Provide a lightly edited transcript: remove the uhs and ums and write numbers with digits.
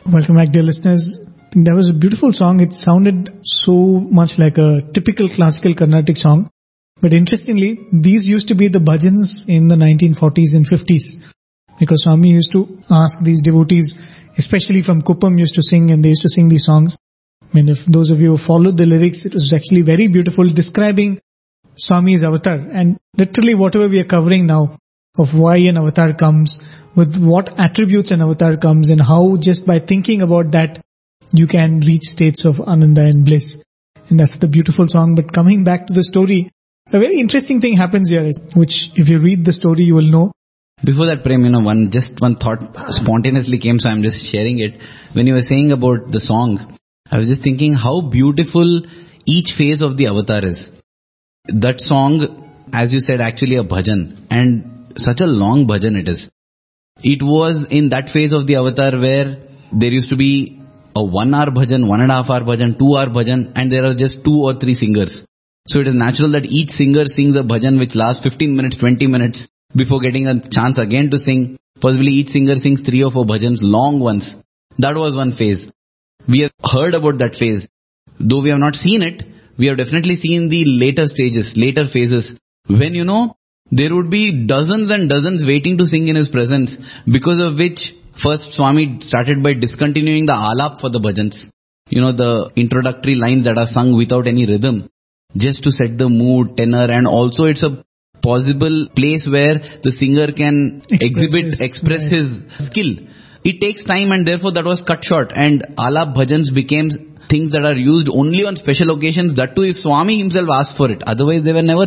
Welcome back, dear listeners. I think that was a beautiful song. It sounded so much like a typical classical Carnatic song. But interestingly, these used to be the bhajans in the 1940s and 50s. Because Swami used to ask these devotees, especially from Kuppam, used to sing, and they used to sing these songs. I mean, if those of you who followed the lyrics, it was actually very beautiful, describing Swami's avatar. And literally whatever we are covering now, of why an avatar comes, with what attributes an avatar comes, and how just by thinking about that, you can reach states of ananda and bliss. And that's the beautiful song. But coming back to the story, a very interesting thing happens here, which if you read the story, you will know. Before that, Prem, one thought spontaneously came, so I'm just sharing it. When you were saying about the song, I was just thinking how beautiful each phase of the avatar is. That song, as you said, actually a bhajan, and such a long bhajan it is. It was in that phase of the avatar where there used to be a 1 hour bhajan, 1.5 hour bhajan, 2 hour bhajan, and there are just 2 or 3 singers. So it is natural that each singer sings a bhajan which lasts 15 minutes, 20 minutes before getting a chance again to sing. Possibly each singer sings 3 or 4 bhajans, long ones. That was one phase. We have heard about that phase. Though we have not seen it, we have definitely seen the later stages, later phases, when there would be dozens and dozens waiting to sing in his presence, because of which first Swami started by discontinuing the alap for the bhajans. The introductory lines that are sung without any rhythm, just to set the mood, tenor, and also it's a possible place where the singer can express his skill. It takes time, and therefore that was cut short, and alap bhajans became things that are used only on special occasions, that too if Swami himself asked for it. Otherwise they were never